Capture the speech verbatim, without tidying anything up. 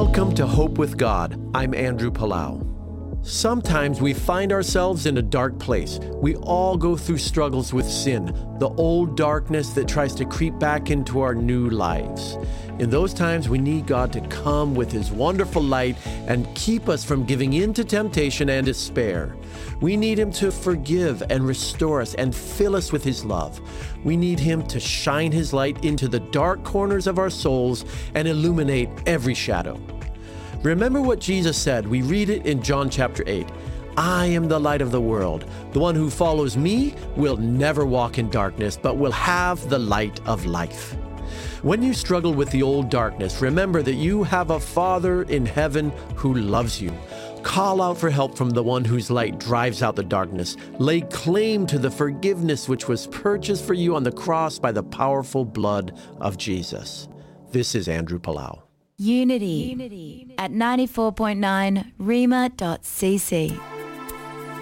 Welcome to Hope with God. I'm Andrew Palau. Sometimes we find ourselves in a dark place. We all go through struggles with sin, the old darkness that tries to creep back into our new lives. In those times, we need God to come with His wonderful light and keep us from giving in to temptation and despair. We need Him to forgive and restore us and fill us with His love. We need Him to shine His light into the dark corners of our souls and illuminate every shadow. Remember what Jesus said. We read it in John chapter eight. I am the light of the world. The one who follows me will never walk in darkness, but will have the light of life. When you struggle with the old darkness, remember that you have a Father in heaven who loves you. Call out for help from the one whose light drives out the darkness. Lay claim to the forgiveness which was purchased for you on the cross by the powerful blood of Jesus. This is Andrew Palau. Unity, Unity. At ninety-four point nine rhema dot c c.